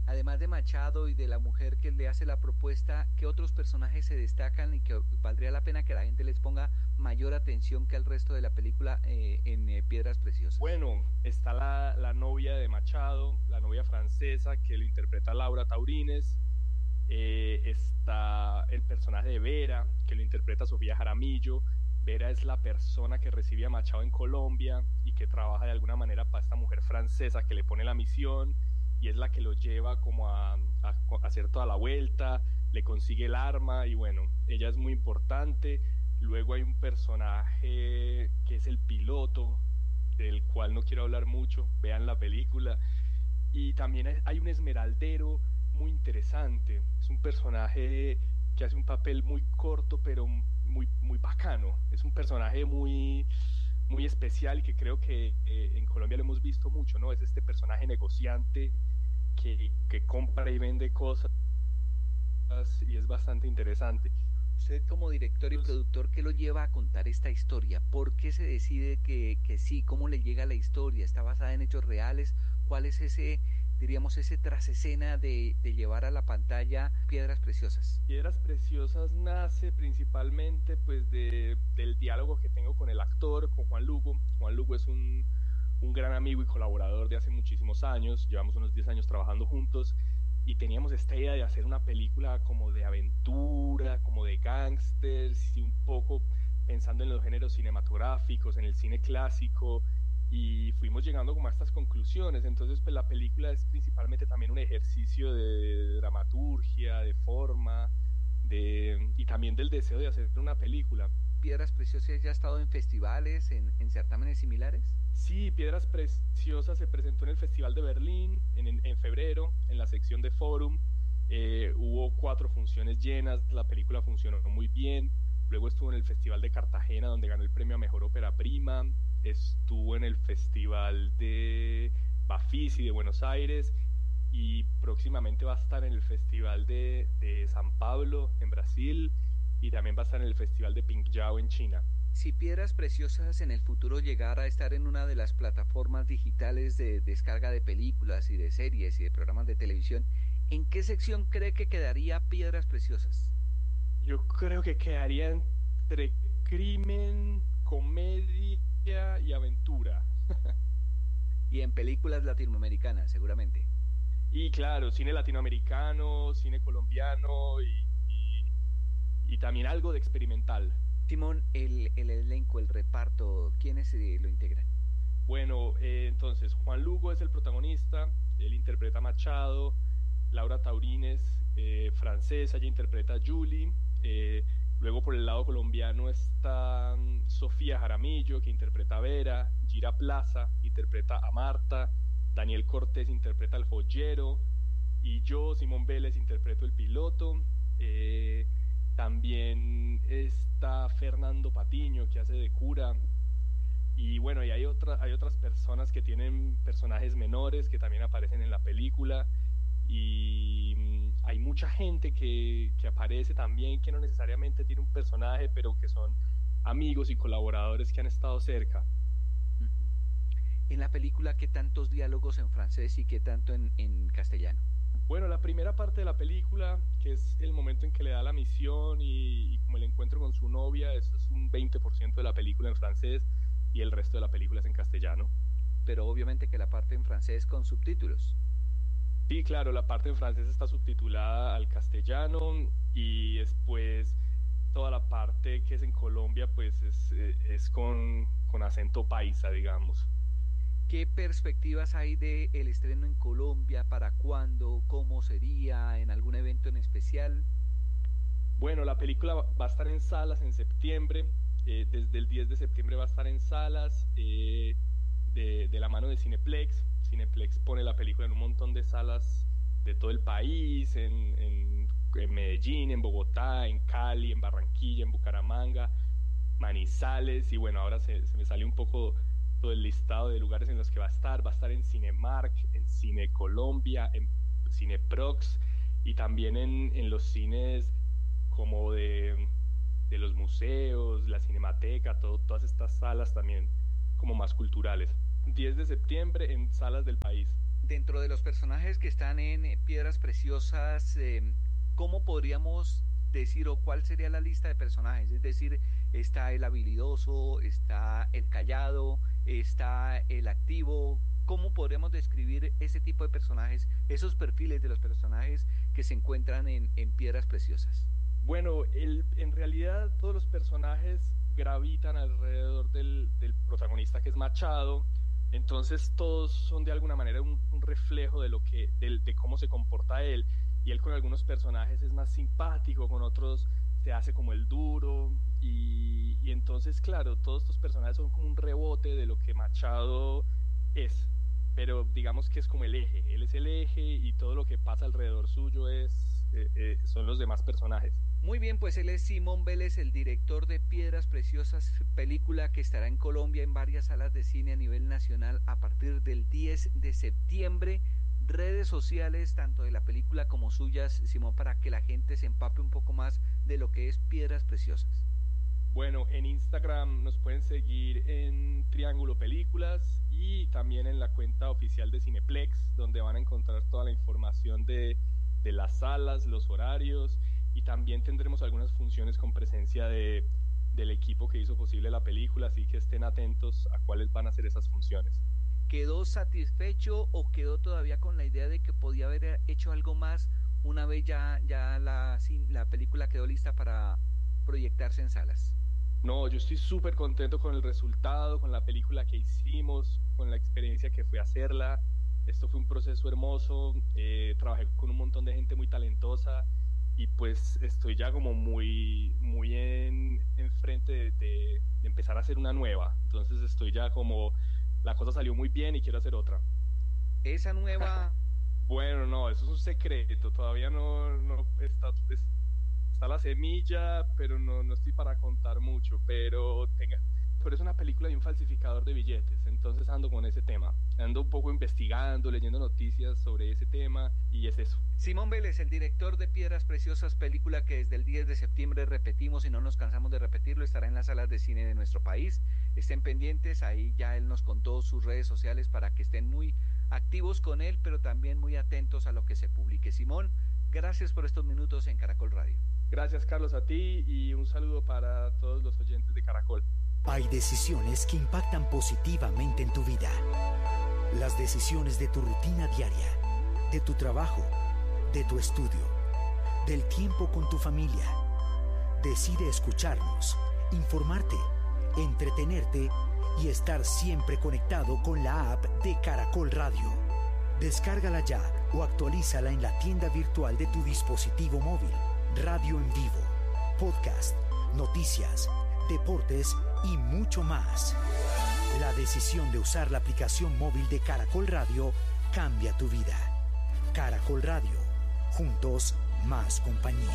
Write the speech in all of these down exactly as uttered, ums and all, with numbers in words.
Además de Machado y de la mujer que le hace la propuesta, ¿qué otros personajes se destacan y que valdría la pena que la gente les ponga mayor atención que al resto de la película eh, en eh, Piedras Preciosas? Bueno, está la, la novia de Machado, la novia francesa que lo interpreta Laura Taurines. Eh, está el personaje de Vera, que lo interpreta Sofía Jaramillo. Vera es la persona que recibe a Machado en Colombia y que trabaja de alguna manera para esta mujer francesa que le pone la misión y es la que lo lleva como a, a, a hacer toda la vuelta, le consigue el arma y bueno, ella es muy importante. Luego hay un personaje que es el piloto, del cual no quiero hablar mucho, vean la película. Y también hay un esmeraldero muy interesante, es un personaje que hace un papel muy corto pero muy, muy bacano, es un personaje muy, muy especial y que creo que eh, en Colombia lo hemos visto mucho, ¿no? Es este personaje negociante que, que compra y vende cosas y es bastante interesante. Usted como director y Entonces, productor, ¿qué lo lleva a contar esta historia? ¿Por qué se decide que, que sí? ¿Cómo le llega la historia? ¿Está basada en hechos reales? ¿Cuál es ese, diríamos, ese trasescena de, de llevar a la pantalla Piedras Preciosas? Piedras Preciosas nace principalmente pues de, del diálogo que tengo con el actor, con Juan Lugo. Juan Lugo es un, un gran amigo y colaborador de hace muchísimos años, llevamos unos diez años trabajando juntos y teníamos esta idea de hacer una película como de aventura, como de gángsters y un poco pensando en los géneros cinematográficos, en el cine clásico y fuimos llegando como a estas conclusiones. Entonces, pues la película es principalmente también un ejercicio de dramaturgia, de forma, de, y también del deseo de hacer una película. ¿Piedras Preciosas ya ha estado en festivales, en, en certámenes similares? Sí, Piedras Preciosas se presentó en el Festival de Berlín en, en, en febrero, en la sección de Forum. Eh, hubo cuatro funciones llenas, la película funcionó muy bien. Luego estuvo en el Festival de Cartagena, donde ganó el premio a Mejor Ópera Prima. Estuvo en el Festival de Bafisi de Buenos Aires y próximamente va a estar en el Festival de, de San Pablo en Brasil y también va a estar en el Festival de Pingzhou en China. Si Piedras Preciosas en el futuro llegara a estar en una de las plataformas digitales de descarga de películas y de series y de programas de televisión, ¿en qué sección cree que quedaría Piedras Preciosas? Yo creo que quedaría entre crimen, comedia y aventura. Y en películas latinoamericanas, seguramente. Y claro, cine latinoamericano, cine colombiano y, y, y también algo de experimental. Simón, el, el elenco, el reparto, ¿quiénes eh, lo integran? Bueno, eh, entonces Juan Lugo es el protagonista, él interpreta a Machado, Laura Taurines, eh, francesa, ella interpreta a Julie. Eh, luego por el lado colombiano está mm, Sofía Jaramillo, que interpreta a Vera, Gira Plaza, interpreta a Marta, Daniel Cortés interpreta al joyero, y yo, Simón Vélez, interpreto el piloto. Eh, también está Fernando Patiño, que hace de cura. Y bueno, y hay, otra, hay otras personas que tienen personajes menores que también aparecen en la película y mm, hay mucha gente que, que aparece también que no necesariamente tiene un personaje, pero que son amigos y colaboradores que han estado cerca. Ujú. En la película, ¿qué tantos diálogos en francés y qué tanto en, en castellano? Bueno, la primera parte de la película, que es el momento en que le da la misión y, y como el encuentro con su novia, eso es un veinte por ciento de la película en francés y el resto de la película es en castellano. Pero obviamente que la parte en francés con subtítulos. Sí, claro, la parte en francés está subtitulada al castellano y después toda la parte que es en Colombia pues es, eh, es con, con acento paisa, digamos. ¿Qué perspectivas hay de el estreno en Colombia? ¿Para cuándo? ¿Cómo sería? ¿En algún evento en especial? Bueno, la película va va a estar en salas en septiembre, eh, desde el diez de septiembre va a estar en salas eh, de, de la mano de Cineplex. Cineplex pone la película en un montón de salas de todo el país, en, en, en Medellín, en Bogotá, en Cali, en Barranquilla, en Bucaramanga, Manizales, y bueno, ahora se, se me sale un poco todo el listado de lugares en los que va a estar. Va a estar en Cinemark, en Cine Colombia, en Cineprox y también en, en los cines como de, de los museos, la cinemateca, todo, todas estas salas también como más culturales. diez de septiembre en salas del país. Dentro de los personajes que están en eh, Piedras Preciosas, eh, ¿cómo podríamos decir o cuál sería la lista de personajes? Es decir, está el habilidoso, está el callado, está el activo. ¿Cómo podríamos describir ese tipo de personajes, esos perfiles de los personajes que se encuentran en, en Piedras Preciosas? Bueno, el, en realidad todos los personajes gravitan alrededor del, del protagonista, que es Machado. Entonces todos son de alguna manera un, un reflejo de lo que, de, de cómo se comporta él, y él con algunos personajes es más simpático, con otros se hace como el duro, y, y entonces claro, todos estos personajes son como un rebote de lo que Machado es, pero digamos que es como el eje, él es el eje y todo lo que pasa alrededor suyo es, eh, eh, son los demás personajes. Muy bien, pues él es Simón Vélez, el director de Piedras Preciosas, película que estará en Colombia en varias salas de cine a nivel nacional a partir del diez de septiembre. Redes sociales, tanto de la película como suyas, Simón, para que la gente se empape un poco más de lo que es Piedras Preciosas. Bueno, en Instagram nos pueden seguir en Triángulo Películas y también en la cuenta oficial de Cineplex, donde van a encontrar toda la información de, de las salas, los horarios, y también tendremos algunas funciones con presencia de, del equipo que hizo posible la película, así que estén atentos a cuáles van a ser esas funciones. ¿Quedó satisfecho o quedó todavía con la idea de que podía haber hecho algo más una vez ya, ya la, la película quedó lista para proyectarse en salas? No, yo estoy súper contento con el resultado, con la película que hicimos, con la experiencia que fue hacerla. Esto fue un proceso hermoso, eh, trabajé con un montón de gente muy talentosa, y pues estoy ya como muy, muy en, en frente de, de, de empezar a hacer una nueva. Entonces estoy ya como, la cosa salió muy bien y quiero hacer otra. Esa nueva... Bueno, no, eso es un secreto, todavía no, no está, está la semilla, pero no, no estoy para contar mucho, pero tenga... Pero es una película de un falsificador de billetes, entonces ando con ese tema. Ando un poco investigando, leyendo noticias sobre ese tema, y es eso. Simón Vélez, el director de Piedras Preciosas, película que desde el diez de septiembre repetimos y no nos cansamos de repetirlo, estará en las salas de cine de nuestro país. Estén pendientes, ahí ya él nos contó sus redes sociales para que estén muy activos con él, pero también muy atentos a lo que se publique. Simón, gracias por estos minutos en Caracol Radio. Gracias, Carlos, a ti, y un saludo para todos los oyentes de Caracol. Hay decisiones que impactan positivamente en tu vida. Las decisiones de tu rutina diaria, de tu trabajo, de tu estudio, del tiempo con tu familia. Decide escucharnos, informarte, entretenerte y estar siempre conectado con la app de Caracol Radio. Descárgala ya o actualízala en la tienda virtual de tu dispositivo móvil. Radio en vivo, podcast, noticias, deportes y mucho más. La decisión de usar la aplicación móvil de Caracol Radio cambia tu vida. Caracol Radio, juntos más compañía.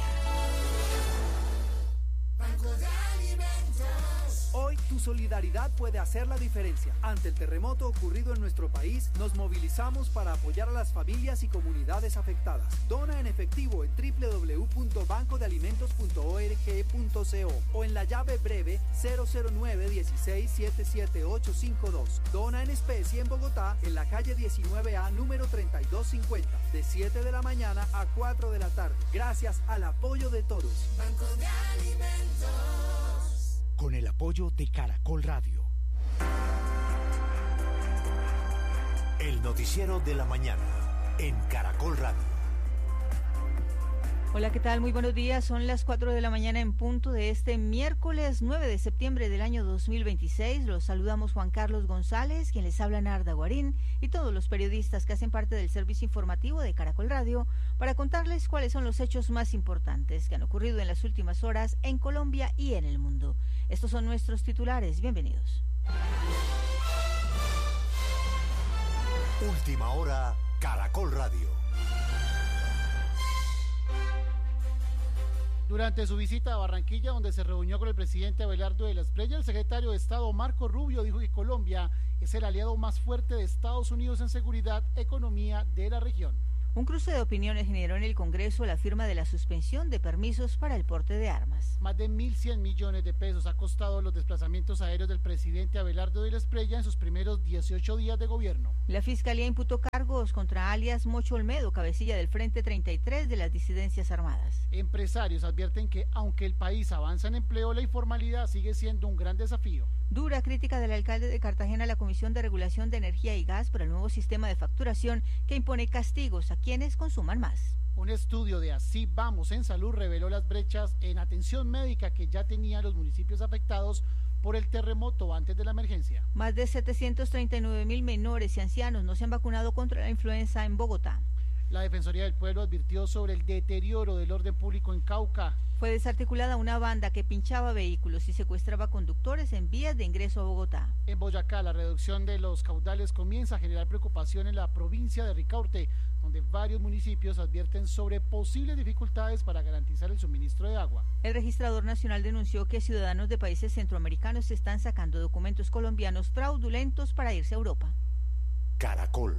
Banco de Alimentos. Hoy tu solidaridad puede hacer la diferencia. Ante el terremoto ocurrido en nuestro país, nos movilizamos para apoyar a las familias y comunidades afectadas. Dona en efectivo en doble u doble u doble u punto banco de alimentos punto org punto co o en la llave breve cero cero nueve dieciséis setenta y siete ochocientos cincuenta y dos. Dona en especie en Bogotá, en la calle diecinueve A, número treinta y dos cincuenta, de siete de la mañana a cuatro de la tarde. Gracias al apoyo de todos. Banco de Alimentos. Con el apoyo de Caracol Radio. El noticiero de la mañana en Caracol Radio. Hola, ¿qué tal? Muy buenos días. Son las cuatro de la mañana en punto de este miércoles nueve de septiembre del año dos mil veintiséis. Los saludamos Juan Carlos González, quien les habla Narda Guarín, y todos los periodistas que hacen parte del servicio informativo de Caracol Radio para contarles cuáles son los hechos más importantes que han ocurrido en las últimas horas en Colombia y en el mundo. Estos son nuestros titulares. Bienvenidos. Última hora, Caracol Radio. Durante su visita a Barranquilla, donde se reunió con el presidente Abelardo de la Espriella, el secretario de Estado Marco Rubio dijo que Colombia es el aliado más fuerte de Estados Unidos en seguridad, economía de la región. Un cruce de opiniones generó en el Congreso la firma de la suspensión de permisos para el porte de armas. Más de mil cien millones de pesos ha costado los desplazamientos aéreos del presidente Abelardo de la Espriella en sus primeros dieciocho días de gobierno. La Fiscalía imputó cargos cargos contra alias Mocho Olmedo, cabecilla del Frente treinta y tres de las disidencias armadas. Empresarios advierten que aunque el país avanza en empleo, la informalidad sigue siendo un gran desafío. Dura crítica del alcalde de Cartagena a la Comisión de Regulación de Energía y Gas por el nuevo sistema de facturación que impone castigos a quienes consuman más. Un estudio de Así Vamos en Salud reveló las brechas en atención médica que ya tenían los municipios afectados por el terremoto antes de la emergencia. Más de setecientos treinta y nueve mil menores y ancianos no se han vacunado contra la influenza en Bogotá. La Defensoría del Pueblo advirtió sobre el deterioro del orden público en Cauca. Fue desarticulada una banda que pinchaba vehículos y secuestraba conductores en vías de ingreso a Bogotá. En Boyacá, la reducción de los caudales comienza a generar preocupación en la provincia de Ricaurte, donde varios municipios advierten sobre posibles dificultades para garantizar el suministro de agua. El registrador nacional denunció que ciudadanos de países centroamericanos están sacando documentos colombianos fraudulentos para irse a Europa. Caracol.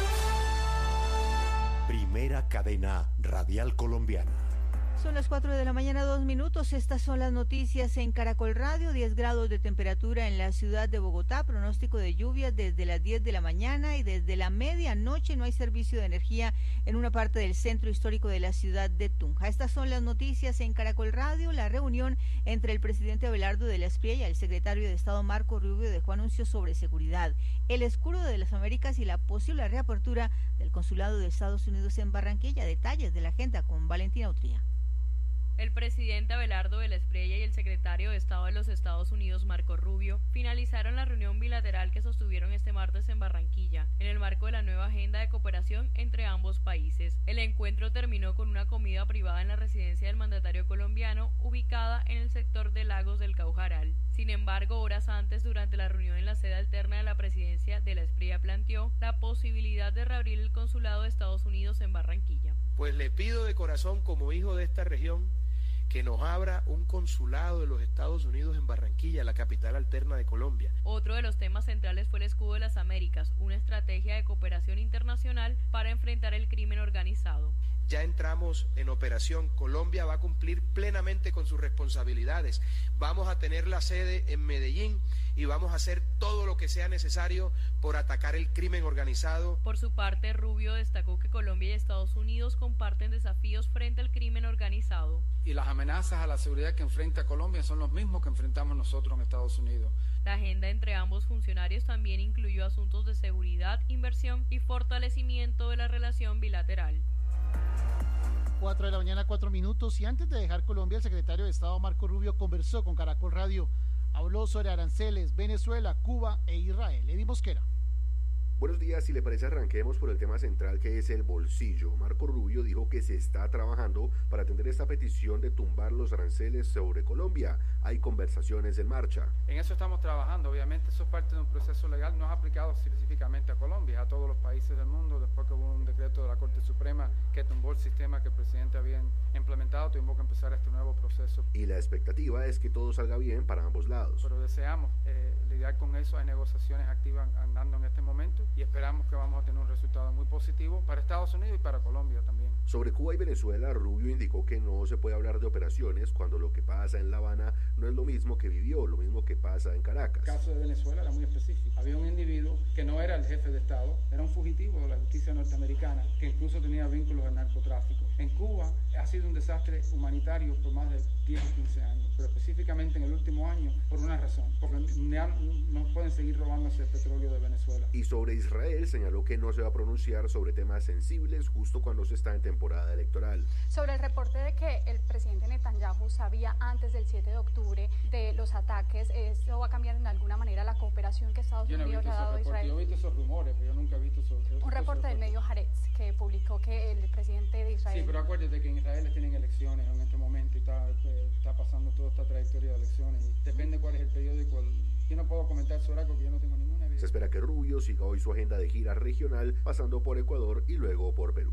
Primera cadena radial colombiana. Son las cuatro de la mañana, dos minutos. Estas son las noticias en Caracol Radio. diez grados de temperatura en la ciudad de Bogotá. Pronóstico de lluvias desde las diez de la mañana y desde la medianoche no hay servicio de energía en una parte del centro histórico de la ciudad de Tunja. Estas son las noticias en Caracol Radio. La reunión entre el presidente Abelardo de la Espriella y el secretario de Estado Marco Rubio dejó anuncios sobre seguridad, el escudo de las Américas y la posible reapertura del consulado de Estados Unidos en Barranquilla. Detalles de la agenda con Valentina Utría. El presidente Abelardo de la Espriella y el secretario de Estado de los Estados Unidos, Marco Rubio, finalizaron la reunión bilateral que sostuvieron este martes en Barranquilla, en el marco de la nueva agenda de cooperación entre ambos países. El encuentro terminó con una comida privada en la residencia del mandatario colombiano, ubicada en el sector de Lagos del Caujaral. Sin embargo, horas antes, durante la reunión en la sede alterna de la presidencia de la Espriella, planteó la posibilidad de reabrir el consulado de Estados Unidos en Barranquilla. Pues le pido de corazón, como hijo de esta región, que nos abra un consulado de los Estados Unidos en Barranquilla, la capital alterna de Colombia. Otro de los temas centrales fue el escudo de las Américas, una estrategia de cooperación internacional para enfrentar el crimen organizado. Ya entramos en operación. Colombia va a cumplir plenamente con sus responsabilidades. Vamos a tener la sede en Medellín y vamos a hacer todo lo que sea necesario por atacar el crimen organizado. Por su parte, Rubio destacó que Colombia y Estados Unidos comparten desafíos frente al crimen organizado. Y las amenazas a la seguridad que enfrenta Colombia son los mismos que enfrentamos nosotros en Estados Unidos. La agenda entre ambos funcionarios también incluyó asuntos de seguridad, inversión y fortalecimiento de la relación bilateral. cuatro de la mañana, cuatro minutos, y antes de dejar Colombia, el secretario de Estado Marco Rubio conversó con Caracol Radio. Habló sobre aranceles, Venezuela, Cuba e Israel. Eddie Mosquera. Buenos días, si le parece arranquemos por el tema central que es el bolsillo. Marco Rubio dijo que se está trabajando para atender esta petición de tumbar los aranceles sobre Colombia. Hay conversaciones en marcha. En eso estamos trabajando, obviamente eso es parte de un proceso legal, no es aplicado específicamente a Colombia, a todos los países del mundo. Después que hubo un decreto de la Corte Suprema que tumbó el sistema que el presidente había implementado, tuvimos que empezar este nuevo proceso. Y la expectativa es que todo salga bien para ambos lados. Pero deseamos eh, lidiar con eso, hay negociaciones activas andando en este momento y esperamos que vamos a tener un resultado muy positivo para Estados Unidos y para Colombia también. Sobre Cuba y Venezuela, Rubio indicó que no se puede hablar de operaciones cuando lo que pasa en La Habana no es lo mismo que vivió, lo mismo que pasa en Caracas. El caso de Venezuela era muy específico. Había un individuo que no era el jefe de Estado, era un fugitivo de la justicia norteamericana, que incluso tenía vínculos al narcotráfico. En Cuba ha sido un desastre humanitario por más de diez o quince años, pero específicamente en el último año por una razón, porque no pueden seguir robándose el petróleo de Venezuela. Y sobre Israel señaló que no se va a pronunciar sobre temas sensibles justo cuando se está en temporada electoral. Sobre el reporte de que el presidente Netanyahu sabía antes del siete de octubre de los ataques, ¿eso va a cambiar en alguna manera la cooperación que Estados Unidos no le ha dado a Israel? Yo he visto esos rumores, pero yo nunca he visto esos, esos Un reporte del medio Haaretz que publicó que el presidente de Israel... Sí, pero acuérdate que en Israel tienen elecciones en este momento y está, está pasando toda esta trayectoria de elecciones y depende cuál es el periódico. Yo no puedo comentar sobre algo que yo no tengo ninguna evidencia. Se espera que Rubio siga hoy su agenda de gira regional, pasando por Ecuador y luego por Perú.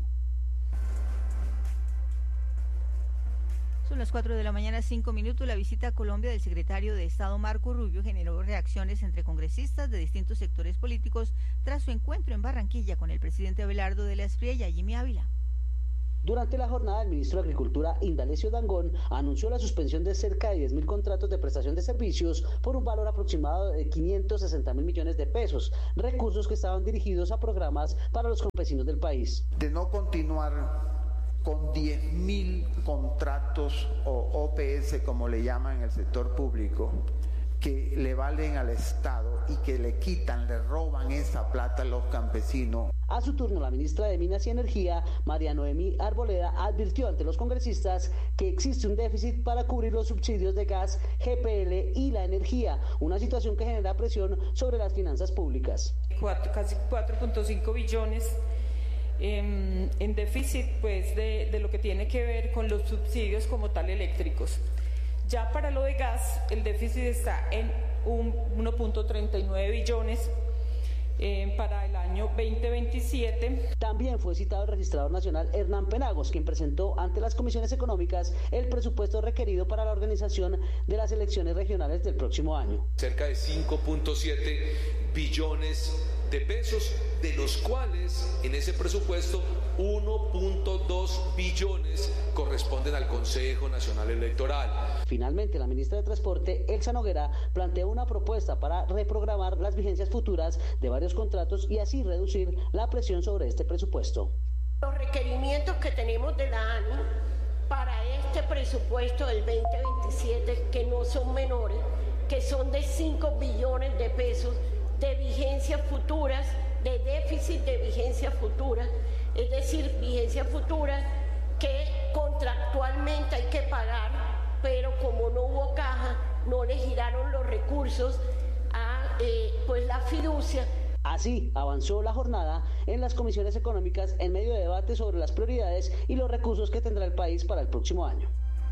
Son las cuatro de la mañana, cinco minutos. La visita a Colombia del secretario de Estado Marco Rubio generó reacciones entre congresistas de distintos sectores políticos tras su encuentro en Barranquilla con el presidente Abelardo de la Espriella, Jimmy Ávila. Durante la jornada, el ministro de Agricultura, Indalecio Dangond, anunció la suspensión de cerca de diez mil contratos de prestación de servicios por un valor aproximado de quinientos sesenta mil millones de pesos, recursos que estaban dirigidos a programas para los campesinos del país. De no continuar con diez mil contratos o O P S, como le llaman en el sector público, que le valen al Estado y que le quitan, le roban esa plata a los campesinos. A su turno, la ministra de Minas y Energía, María Noemí Arboleda, advirtió ante los congresistas que existe un déficit para cubrir los subsidios de gas, G P L y la energía, una situación que genera presión sobre las finanzas públicas. Cuatro, casi cuatro punto cinco billones en, en déficit pues, de, de lo que tiene que ver con los subsidios como tal eléctricos. Ya para lo de gas, el déficit está en uno punto treinta y nueve billones. Eh, para el año veinte veintisiete. También fue citado el registrador nacional Hernán Penagos, quien presentó ante las comisiones económicas el presupuesto requerido para la organización de las elecciones regionales del próximo año. Cerca de cinco punto siete billones de pesos, de los cuales en ese presupuesto uno punto dos billones corresponden al Consejo Nacional Electoral. Finalmente, la ministra de Transporte, Elsa Noguera, planteó una propuesta para reprogramar las vigencias futuras de varios contratos y así reducir la presión sobre este presupuesto. Los requerimientos que tenemos de la A N I para este presupuesto del veinte veintisiete, que no son menores, que son de cinco billones de pesos de vigencias futuras, de déficit de vigencias futuras, es decir, vigencias futuras que contractualmente hay que pagar, pero como no hubo caja, no le giraron los recursos a eh, pues la fiducia. Así avanzó la jornada en las comisiones económicas en medio de debate sobre las prioridades y los recursos que tendrá el país para el próximo año.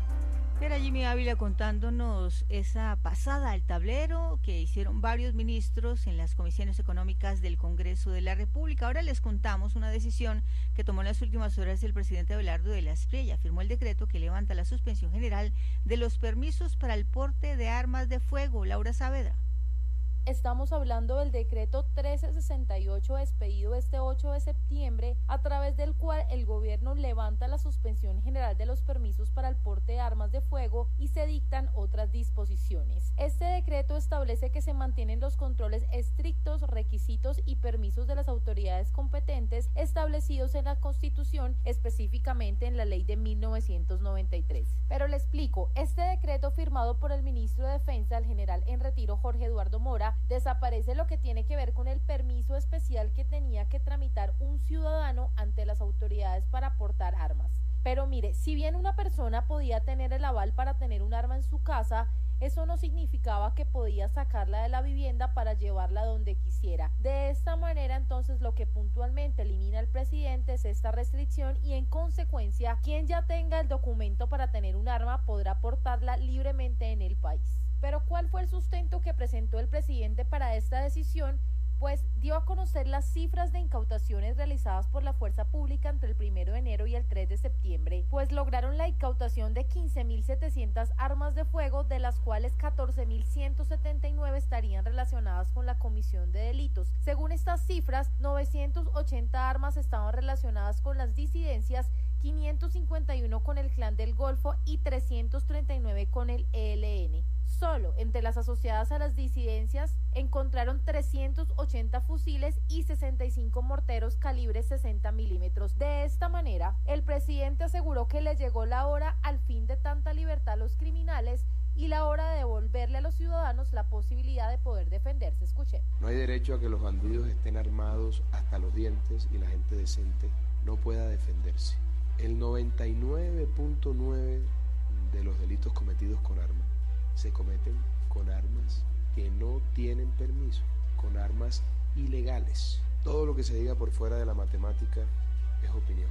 Era Jimmy Ávila contándonos esa pasada al tablero que hicieron varios ministros en las comisiones económicas del Congreso de la República. Ahora les contamos una decisión que tomó en las últimas horas el presidente Abelardo de la Espriella. Firmó el decreto que levanta la suspensión general de los permisos para el porte de armas de fuego. Laura Saavedra. Estamos hablando del decreto trece sesenta y ocho expedido este ocho de septiembre, a través del cual el gobierno levanta la suspensión general de los permisos para el porte de armas de fuego y se dictan otras disposiciones. Este decreto establece que se mantienen los controles estrictos, requisitos y permisos de las autoridades competentes establecidos en la Constitución, específicamente en la Ley de mil novecientos noventa y tres. Pero le explico, este decreto firmado por el ministro de Defensa, el general en retiro Jorge Eduardo Mora, desaparece lo que tiene que ver con el permiso especial que tenía que tramitar un ciudadano ante las autoridades para portar armas. Pero mire, si bien una persona podía tener el aval para tener un arma en su casa, eso no significaba que podía sacarla de la vivienda para llevarla donde quisiera. De esta manera, entonces, lo que puntualmente elimina el presidente es esta restricción y, en consecuencia, quien ya tenga el documento para tener un arma podrá portarla libremente en el país. Pero ¿cuál fue el sustento que presentó el presidente para esta decisión? Pues dio a conocer las cifras de incautaciones realizadas por la fuerza pública entre el primero de enero y el tres de septiembre, pues lograron la incautación de quince mil setecientas armas de fuego, de las cuales catorce mil ciento setenta y nueve estarían relacionadas con la comisión de delitos. Según estas cifras, novecientas ochenta armas estaban relacionadas con las disidencias, quinientos cincuenta y uno con el Clan del Golfo y trescientos treinta y nueve con el E L N. Solo entre las asociadas a las disidencias encontraron trescientos ochenta fusiles y sesenta y cinco morteros calibre sesenta milímetros. De esta manera, el presidente aseguró que le llegó la hora al fin de tanta libertad a los criminales y la hora de devolverle a los ciudadanos la posibilidad de poder defenderse. Escuchen. No hay derecho a que los bandidos estén armados hasta los dientes y la gente decente no pueda defenderse. El noventa y nueve punto nueve de los delitos cometidos con armas se cometen con armas que no tienen permiso, con armas ilegales. Todo lo que se diga por fuera de la matemática es opinión.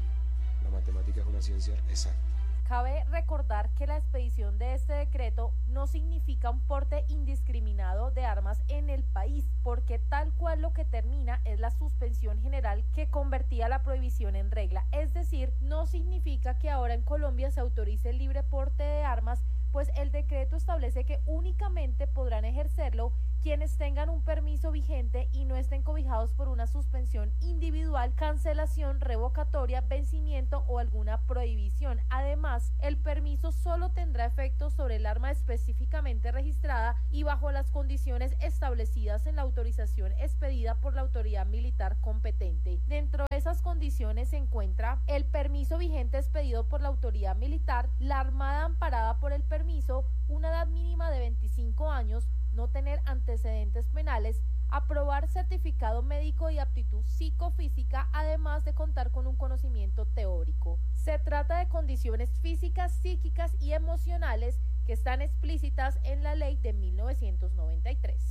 La matemática es una ciencia exacta. Cabe recordar que la expedición de este decreto no significa un porte indiscriminado de armas en el país, porque tal cual lo que termina es la suspensión general que convertía la prohibición en regla. Es decir, no significa que ahora en Colombia se autorice el libre porte de armas, pues el decreto establece que únicamente podrán ejercerlo quienes tengan un permiso vigente y no estén cobijados por una suspensión individual, cancelación, revocatoria, vencimiento o alguna prohibición. Además, el permiso solo tendrá efecto sobre el arma específicamente registrada y bajo las condiciones establecidas en la autorización expedida por la autoridad militar competente. Dentro de esas condiciones se encuentra el permiso vigente expedido por la autoridad militar, la armada amparada por el permiso, una edad mínima de veinticinco años, no tener antecedentes penales, aprobar certificado médico y aptitud psicofísica, además de contar con un conocimiento teórico. Se trata de condiciones físicas, psíquicas y emocionales que están explícitas en la ley de mil novecientos noventa y tres.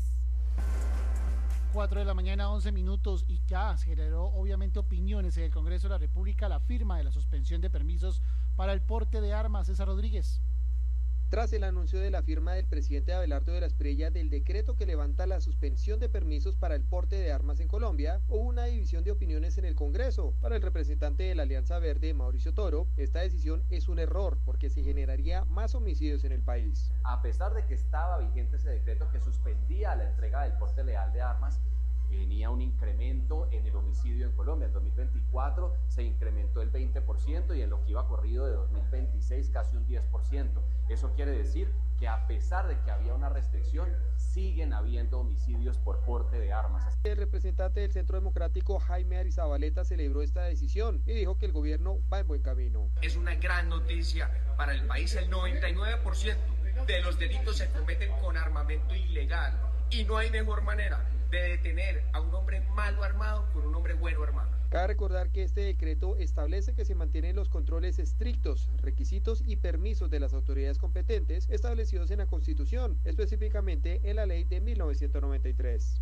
cuatro de la mañana, once minutos, y ya se generó obviamente opiniones en el Congreso de la República la firma de la suspensión de permisos para el porte de armas. César Rodríguez. Tras el anuncio de la firma del presidente Abelardo de la Espriella del decreto que levanta la suspensión de permisos para el porte de armas en Colombia, hubo una división de opiniones en el Congreso. Para el representante de la Alianza Verde, Mauricio Toro, esta decisión es un error porque se generaría más homicidios en el país. A pesar de que estaba vigente ese decreto que suspendía la entrega del porte legal de armas, venía un incremento en el homicidio en Colombia. En dos mil veinticuatro se incrementó el veinte por ciento y en lo que iba corrido de dos mil veintiséis casi un diez por ciento. Eso quiere decir que a pesar de que había una restricción, siguen habiendo homicidios por porte de armas. El representante del Centro Democrático, Jaime Arizabaleta, celebró esta decisión y dijo que el gobierno va en buen camino. Es una gran noticia para el país. El noventa y nueve por ciento de los delitos se cometen con armamento ilegal y no hay mejor manera de detener a un hombre malo armado con un hombre bueno armado. Cabe recordar que este decreto establece que se mantienen los controles estrictos, requisitos y permisos de las autoridades competentes establecidos en la Constitución, específicamente en la ley de mil novecientos noventa y tres.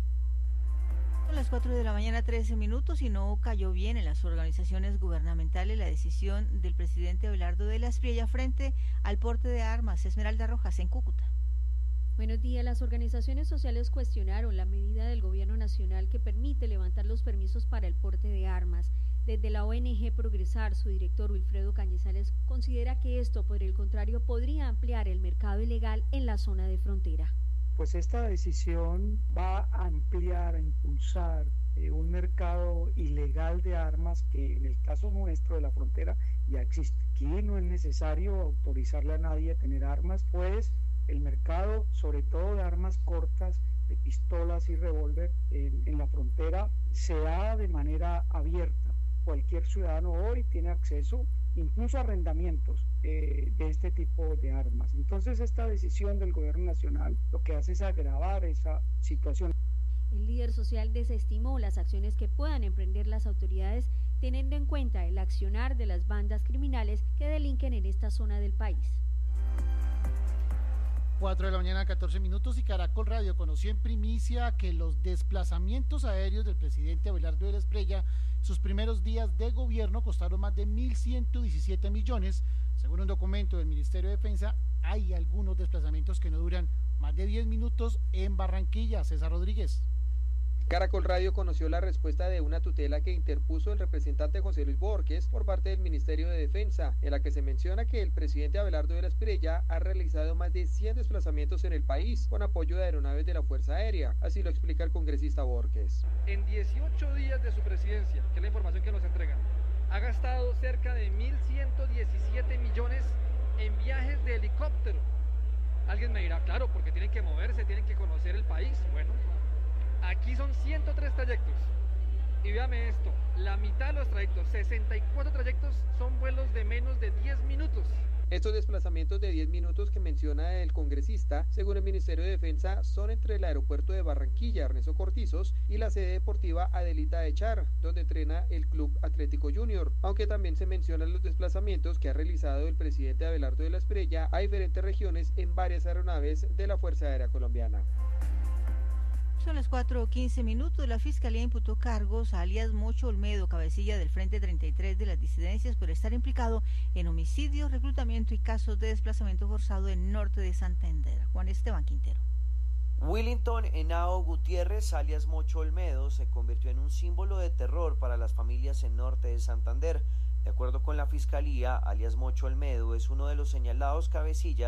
Son las cuatro de la mañana, trece minutos, y no cayó bien en las organizaciones gubernamentales la decisión del presidente Abelardo de la Espriella frente al porte de armas. Esmeralda Rojas, en Cúcuta. Buenos días. Las organizaciones sociales cuestionaron la medida del gobierno nacional que permite levantar los permisos para el porte de armas. Desde la O N G Progresar, su director Wilfredo Cañizales considera que esto, por el contrario, podría ampliar el mercado ilegal en la zona de frontera. Pues esta decisión va a ampliar, a impulsar eh, un mercado ilegal de armas que en el caso nuestro de la frontera ya existe. Aquí no es necesario autorizarle a nadie a tener armas, pues el mercado, sobre todo de armas cortas, de pistolas y revólver en, en la frontera, se da de manera abierta. Cualquier ciudadano hoy tiene acceso, incluso a arrendamientos eh, de este tipo de armas. Entonces, esta decisión del gobierno nacional lo que hace es agravar esa situación. El líder social desestimó las acciones que puedan emprender las autoridades, teniendo en cuenta el accionar de las bandas criminales que delinquen en esta zona del país. cuatro de la mañana, catorce minutos, y Caracol Radio conoció en primicia que los desplazamientos aéreos del presidente Abelardo de la Espriella, sus primeros días de gobierno, costaron más de mil ciento diecisiete millones. Según un documento del Ministerio de Defensa, hay algunos desplazamientos que no duran más de diez minutos en Barranquilla. César Rodríguez. Caracol Radio conoció la respuesta de una tutela que interpuso el representante José Luis Borges por parte del Ministerio de Defensa, en la que se menciona que el presidente Abelardo de la Espriella ha realizado más de cien desplazamientos en el país con apoyo de aeronaves de la Fuerza Aérea. Así lo explica el congresista Borges. En dieciocho días de su presidencia, que es la información que nos entregan, ha gastado cerca de mil ciento diecisiete millones en viajes de helicóptero. Alguien me dirá, claro, porque tienen que moverse, tienen que conocer el país. Bueno, aquí son ciento tres trayectos. Y véame esto, la mitad de los trayectos, sesenta y cuatro trayectos, son vuelos de menos de diez minutos. Estos desplazamientos de diez minutos que menciona el congresista, según el Ministerio de Defensa, son entre el aeropuerto de Barranquilla, Ernesto Cortizos, y la sede deportiva Adelita Echar, donde entrena el Club Atlético Junior, aunque también se mencionan los desplazamientos que ha realizado el presidente Abelardo de la Espriella a diferentes regiones en varias aeronaves de la Fuerza Aérea Colombiana. Son las cuatro quince minutos. La Fiscalía imputó cargos a alias Mocho Olmedo, cabecilla del Frente treinta y tres de las disidencias, por estar implicado en homicidios, reclutamiento y casos de desplazamiento forzado en norte de Santander. Juan Esteban Quintero. Willington Henao Gutiérrez, alias Mocho Olmedo, se convirtió en un símbolo de terror para las familias en norte de Santander. De acuerdo con la Fiscalía, alias Mocho Olmedo es uno de los señalados cabecillas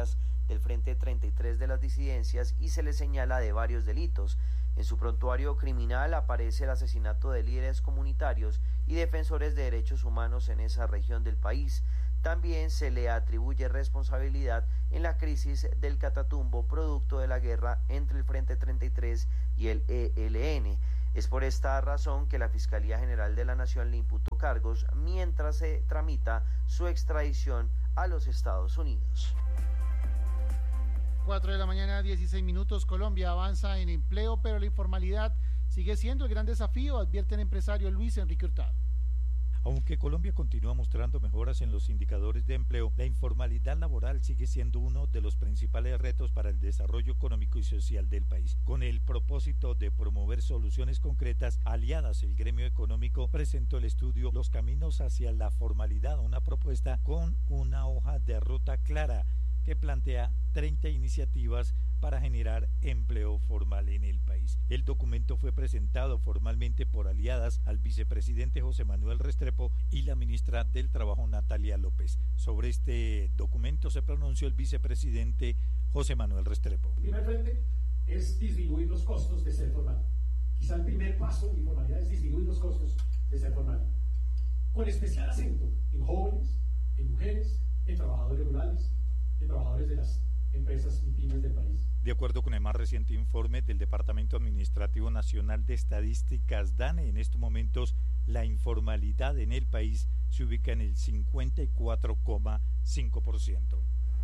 del Frente treinta y tres de las disidencias y se le señala de varios delitos. En su prontuario criminal aparece el asesinato de líderes comunitarios y defensores de derechos humanos en esa región del país. También se le atribuye responsabilidad en la crisis del Catatumbo, producto de la guerra entre el Frente treinta y tres y el E L N. Es por esta razón que la Fiscalía General de la Nación le imputó cargos mientras se tramita su extradición a los Estados Unidos. cuatro de la mañana, dieciséis minutos. Colombia avanza en empleo, pero la informalidad sigue siendo el gran desafío, advierte el empresario Luis Enrique Hurtado. Aunque Colombia continúa mostrando mejoras en los indicadores de empleo, la informalidad laboral sigue siendo uno de los principales retos para el desarrollo económico y social del país. Con el propósito de promover soluciones concretas, Aliadas, el gremio económico, presentó el estudio Los caminos hacia la formalidad, una propuesta con una hoja de ruta clara que plantea treinta iniciativas para generar empleo formal en el país. El documento fue presentado formalmente por Aliadas al vicepresidente José Manuel Restrepo y la ministra del Trabajo Natalia López. Sobre este documento se pronunció el vicepresidente José Manuel Restrepo. El primer frente es disminuir los costos de ser formal. Quizá el primer paso de informalidad es disminuir los costos de ser formal, con especial acento en jóvenes, en mujeres, en trabajadores rurales, en trabajadores de las empresas y pymes del país. De acuerdo con el más reciente informe del Departamento Administrativo Nacional de Estadísticas, DANE, en estos momentos la informalidad en el país se ubica en el cincuenta y cuatro coma cinco por ciento.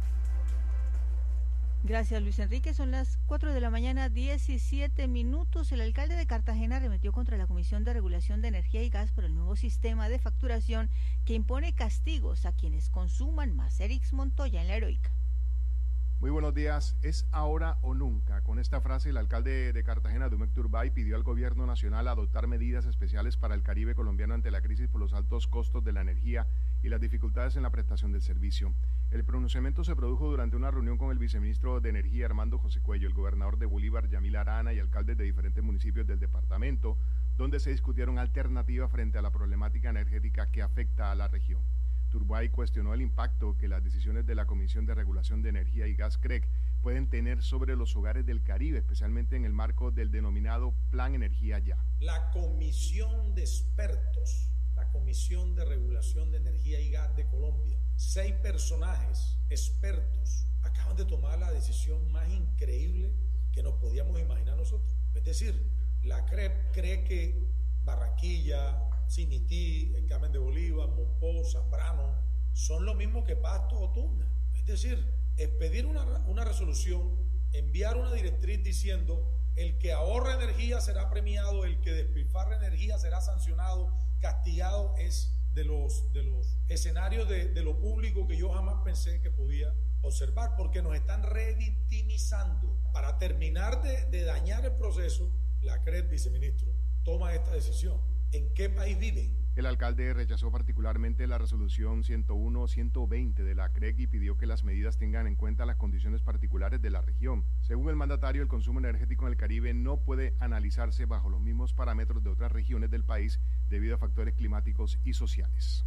Gracias, Luis Enrique. Son las cuatro de la mañana, diecisiete minutos. El alcalde de Cartagena arremetió contra la Comisión de Regulación de Energía y Gas por el nuevo sistema de facturación que impone castigos a quienes consuman más. Erix Montoya en La Heroica. Muy buenos días. Es ahora o nunca. Con esta frase, el alcalde de Cartagena, Dumek Turbay, pidió al gobierno nacional adoptar medidas especiales para el Caribe colombiano ante la crisis por los altos costos de la energía y las dificultades en la prestación del servicio. El pronunciamiento se produjo durante una reunión con el viceministro de Energía, Armando José Cuello, el gobernador de Bolívar, Yamil Arana, y alcaldes de diferentes municipios del departamento, donde se discutieron alternativas frente a la problemática energética que afecta a la región. Turbay cuestionó el impacto que las decisiones de la Comisión de Regulación de Energía y Gas, C R E C, pueden tener sobre los hogares del Caribe, especialmente en el marco del denominado Plan Energía Ya. La Comisión de Expertos, la Comisión de Regulación de Energía y Gas de Colombia, seis personajes expertos acaban de tomar la decisión más increíble que nos podíamos imaginar nosotros. Es decir, la C R E P cree que Barranquilla, Cinití, el Carmen de Bolívar, Monpó, Zambrano, son lo mismo que Pasto o Tuna. Es decir, expedir una, una resolución, enviar una directriz diciendo el que ahorra energía será premiado, el que despilfarra energía será sancionado, castigado, es de los, de los escenarios de, de lo público que yo jamás pensé que podía observar, porque nos están revictimizando. Para terminar de, de dañar el proceso, la C R E P, viceministro, toma esta decisión. ¿En qué país viven? El alcalde rechazó particularmente la resolución ciento uno ciento veinte de la C R E C y pidió que las medidas tengan en cuenta las condiciones particulares de la región. Según el mandatario, el consumo energético en el Caribe no puede analizarse bajo los mismos parámetros de otras regiones del país debido a factores climáticos y sociales.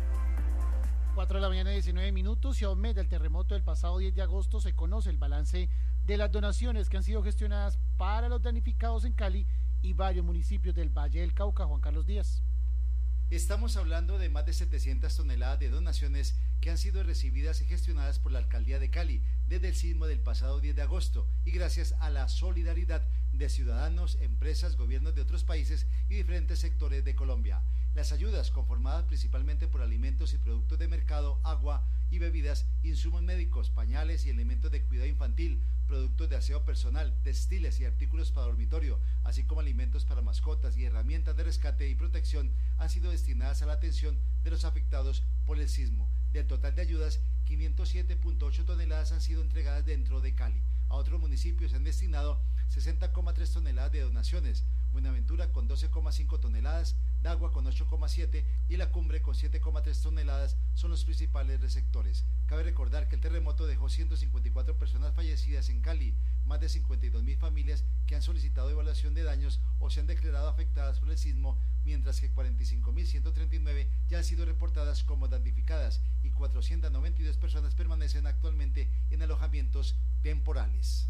cuatro de la mañana, diecinueve minutos, y a un mes del terremoto del pasado diez de agosto se conoce el balance de las donaciones que han sido gestionadas para los damnificados en Cali y varios municipios del Valle del Cauca. Juan Carlos Díaz. Estamos hablando de más de setecientas toneladas de donaciones que han sido recibidas y gestionadas por la Alcaldía de Cali desde el sismo del pasado diez de agosto y gracias a la solidaridad de ciudadanos, empresas, gobiernos de otros países y diferentes sectores de Colombia. Las ayudas, conformadas principalmente por alimentos y productos de mercado, agua y bebidas, insumos médicos, pañales y elementos de cuidado infantil, productos de aseo personal, textiles y artículos para dormitorio, así como alimentos para mascotas y herramientas de rescate y protección, han sido destinadas a la atención de los afectados por el sismo. Del total de ayudas, quinientos siete punto ocho toneladas han sido entregadas dentro de Cali. A otros municipios se han destinado sesenta coma tres toneladas de donaciones, Buenaventura con doce coma cinco toneladas, Dagua con ocho coma siete y La Cumbre con siete coma tres toneladas son los principales receptores. Cabe recordar que el terremoto dejó ciento cincuenta y cuatro personas fallecidas en Cali, más de cincuenta y dos mil familias que han solicitado evaluación de daños o se han declarado afectadas por el sismo, mientras que cuarenta y cinco mil ciento treinta y nueve ya han sido reportadas como damnificadas y cuatrocientas noventa y dos personas permanecen actualmente en alojamientos temporales.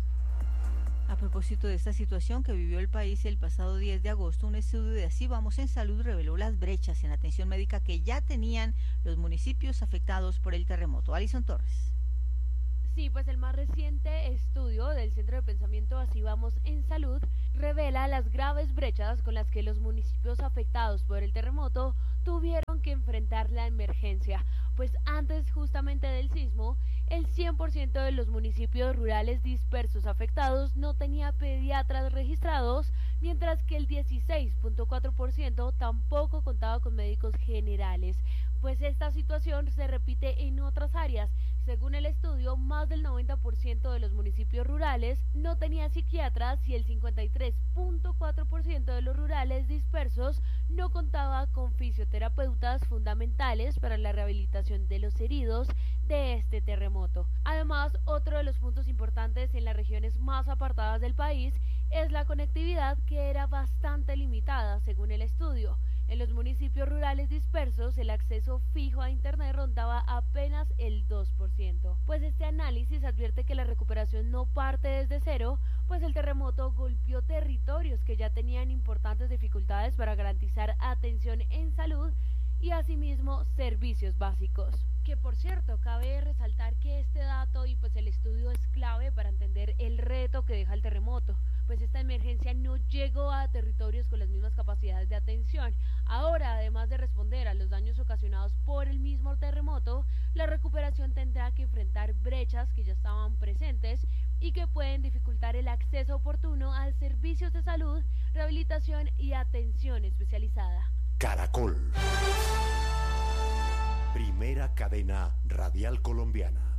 A propósito de esta situación que vivió el país el pasado diez de agosto, un estudio de Así Vamos en Salud reveló las brechas en atención médica que ya tenían los municipios afectados por el terremoto. Alison Torres. Sí, pues el más reciente estudio del Centro de Pensamiento Así Vamos en Salud revela las graves brechas con las que los municipios afectados por el terremoto tuvieron que enfrentar la emergencia. Pues antes justamente del sismo, el cien por ciento de los municipios rurales dispersos afectados no tenía pediatras registrados, mientras que el dieciséis punto cuatro por ciento tampoco contaba con médicos generales. Pues esta situación se repite en otras áreas. Según el estudio, más del noventa por ciento de los municipios rurales no tenía psiquiatras y el cincuenta y tres punto cuatro por ciento de los rurales dispersos no contaba con fisioterapeutas fundamentales para la rehabilitación de los heridos de este terremoto. Además, otro de los puntos importantes en las regiones más apartadas del país es la conectividad, que era bastante limitada, según el estudio. En los municipios rurales dispersos, el acceso fijo a Internet rondaba apenas el dos por ciento. Pues este análisis advierte que la recuperación no parte desde cero, pues el terremoto golpeó territorios que ya tenían importantes dificultades para garantizar atención en salud y asimismo servicios básicos. Que por cierto, cabe resaltar que este dato y pues el estudio es clave para entender el reto que deja el terremoto, pues esta emergencia no llegó a territorios con las mismas capacidades de atención. Ahora, además de responder a los daños ocasionados por el mismo terremoto, la recuperación tendrá que enfrentar brechas que ya estaban presentes y que pueden dificultar el acceso oportuno a servicios de salud, rehabilitación y atención especializada. Caracol. Primera cadena radial colombiana.